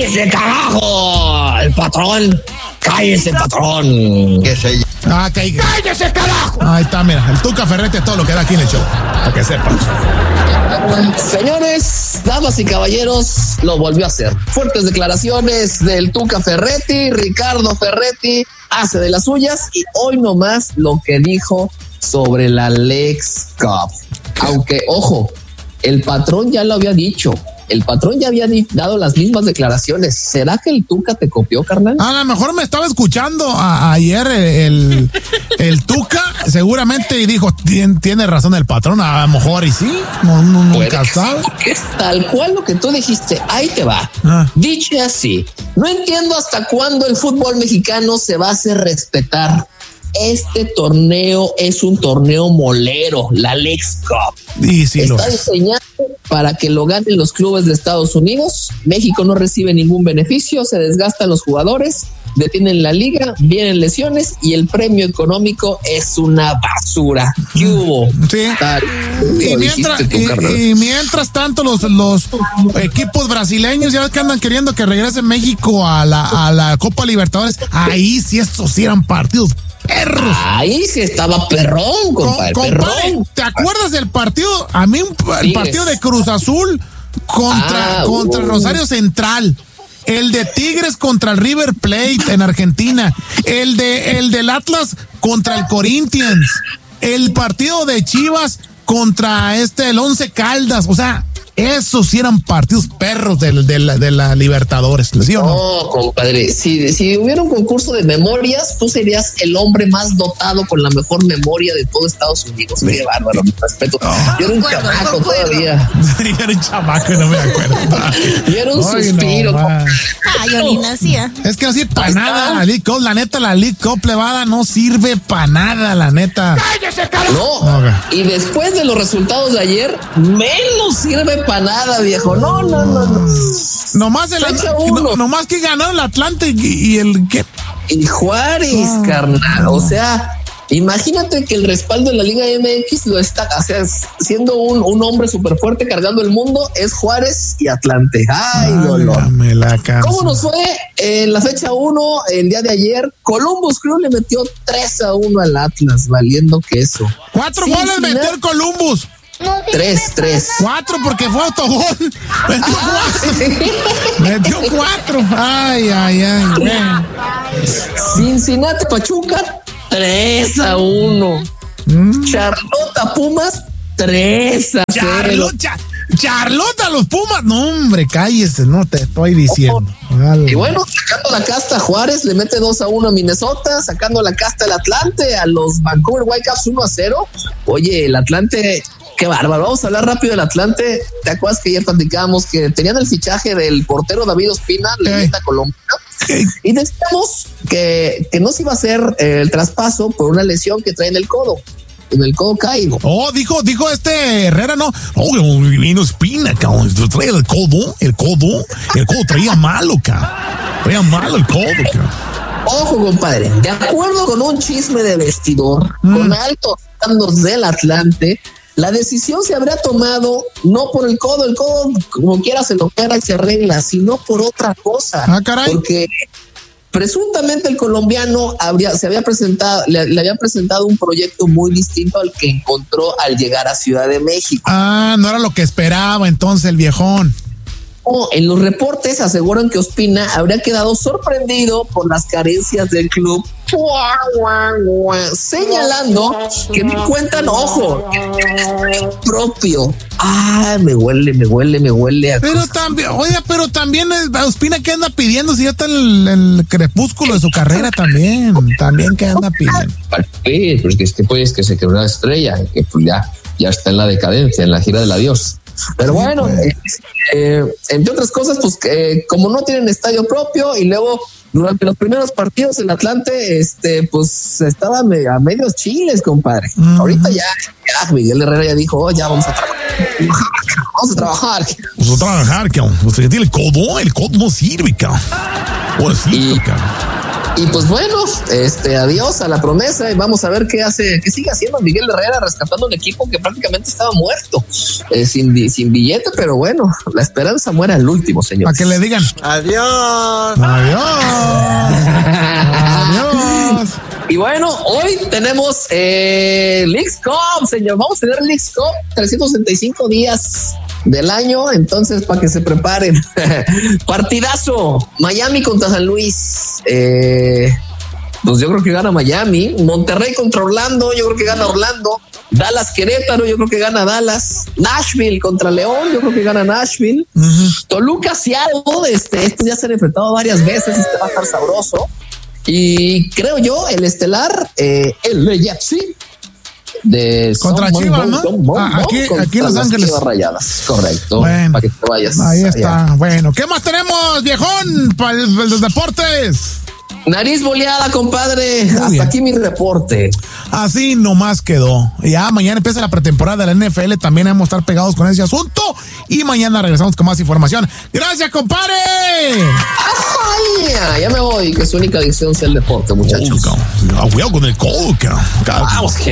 ¡Cállese, carajo! El patrón. ¡Cállese, patrón! ¿Qué sé yo? ¡Cállese, carajo! Ahí está, mira, el Tuca Ferretti es todo lo que da aquí en el show, para que sepan. Señores, damas y caballeros, lo volvió a hacer. Fuertes declaraciones del Tuca Ferretti. Ricardo Ferretti hace de las suyas y hoy nomás lo que dijo sobre la Leagues Cup. Aunque, ojo, el patrón ya lo había dicho. El patrón ya había dado las mismas declaraciones. ¿Será que el Tuca te copió, carnal? A lo mejor me estaba escuchando ayer el Tuca, seguramente, y dijo, tiene razón el patrón, a lo mejor, y sí, nunca sabe. Es tal cual lo que tú dijiste, ahí te va. Dicho así, no entiendo hasta cuándo el fútbol mexicano se va a hacer respetar. Este torneo es un torneo molero, la Leagues Cup. Y sí, está diseñado para que lo ganen los clubes de Estados Unidos. México no recibe ningún beneficio, se desgastan los jugadores, detienen la liga, vienen lesiones y el premio económico es una basura. ¿Qué hubo? Sí. Y mientras tanto los equipos brasileños ya ves que andan queriendo que regrese México a la Copa Libertadores. Ahí sí, estos sí eran partidos perros. Ahí sí estaba perrón, compadre. Perrón. ¿Te acuerdas del partido? A mí el partido de Cruz Azul contra Rosario Central. El de Tigres contra el River Plate en Argentina. El del Atlas contra el Corinthians. El partido de Chivas contra el Once Caldas. O sea, esos sí eran partidos perros de la Libertadores, ¿sí o no? No, compadre, si hubiera un concurso de memorias, tú serías el hombre más dotado con la mejor memoria de todo Estados Unidos. Qué bárbaro, mi respeto. Yo era un chamaco todavía. Yo era un chamaco y no me acuerdo. Yo era un suspiro. Yo ni nacía. Es que no sirve para nada la League Cup. La neta, la League Cup plebada no sirve para nada, la neta. ¡Cállese, carajo! No, y después de los resultados de ayer, menos sirve para nada, viejo. No. Nomás que ganó el Atlante y el ¿qué? Y Juárez, carnal. O sea, imagínate que el respaldo de la Liga MX lo está, o sea, siendo un hombre súper fuerte cargando el mundo, es Juárez y Atlante. Ay, dolor. ¿Cómo nos fue en la fecha 1 el día de ayer? Columbus Crew le metió 3-1 al Atlas, valiendo queso. 4 goles metió el Columbus. 3. 4 porque fue autogol. Metió 4. Ay. Cincinnati Pachuca 3-1. Charlotte Pumas 3-0. Charlotte a los Pumas. No, hombre, cállese, no te estoy diciendo. Y bueno, sacando la casta Juárez le mete 2-1 a Minnesota, sacando la casta el Atlante a los Vancouver Whitecaps 1-0. Oye, el Atlante, qué bárbaro. Vamos a hablar rápido del Atlante. ¿Te acuerdas que ayer platicábamos que tenían el fichaje del portero David Ospina, leyenda colombiana? Y decíamos que no se iba a hacer el traspaso por una lesión que trae en el codo caído. Dijo Herrera, no. Vino Espina, cabrón. Trae el codo traía malo, cabrón. Traía malo el codo, cabrón. Ojo, compadre, de acuerdo con un chisme de vestidor, con altos mandos del Atlante, la decisión se habría tomado no por el codo como quiera se lo queda y se arregla, sino por otra cosa. Caray. Porque presuntamente el colombiano le había presentado un proyecto muy distinto al que encontró al llegar a Ciudad de México. No era lo que esperaba entonces el viejón. En los reportes aseguran que Ospina habría quedado sorprendido por las carencias del club, señalando que me cuentan, ojo, propio. Me huele. Pero también Ospina, ¿qué anda pidiendo? Si ya está en el crepúsculo de su carrera también que anda pidiendo. Pues que se quedó una estrella, que pues ya está en la decadencia, en la gira del adiós. Pero bueno, entre otras cosas, pues como no tienen estadio propio y luego durante los primeros partidos el Atlante, pues estaba a medios chiles, compadre. Ahorita ya Miguel Herrera ya dijo, ya vamos a trabajar. Cabrón. Usted tiene el codo no sirve, cabrón. Y pues bueno, adiós a la promesa y vamos a ver qué sigue haciendo Miguel Herrera rescatando un equipo que prácticamente estaba muerto, sin billete, pero bueno, la esperanza muere al último, señor. Para que le digan adiós. Adiós. Y bueno, hoy tenemos Leagues Cup, señor. Vamos a tener Leagues Cup 365 días del año, entonces para que se preparen. Partidazo, Miami contra San Luis. Pues yo creo que gana Miami. Monterrey contra Orlando, yo creo que gana Orlando. Dallas Querétaro, yo creo que gana Dallas. Nashville contra León, yo creo que gana Nashville. Toluca Seattle, estos ya se han enfrentado varias veces, va a estar sabroso. Y creo yo el estelar, el Leipzig de contra Chivas, ¿no? Aquí en Los Ángeles. Chivas Rayadas, correcto. Bueno, para que te vayas. Ahí está. Allá. Bueno, ¿qué más tenemos, viejón, para los deportes? Nariz boleada, compadre. Muy Hasta bien. aquí mi reporte. Así nomás quedó. Ya mañana empieza la pretemporada de la NFL. También vamos a estar pegados con ese asunto. Y mañana regresamos con más información. ¡Gracias, compadre! Ay, ya me voy. Que su única adicción sea el deporte, muchachos. Cuidado con el coca. Vamos,